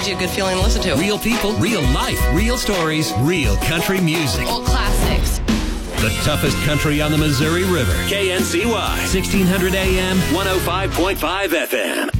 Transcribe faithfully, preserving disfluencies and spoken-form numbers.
gives you a good feeling to listen to. Real people, real life, real stories, real country music. Old classics. The toughest country on the Missouri River. K N C Y, sixteen hundred A M, one oh five point five F M.